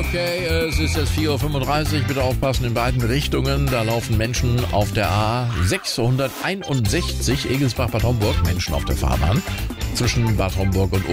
Okay, es ist jetzt 4:35 Uhr. Bitte aufpassen in beiden Richtungen. Da laufen Menschen auf der A661 Egelsbach-Bad Homburg. Menschen auf der Fahrbahn zwischen Bad Homburg und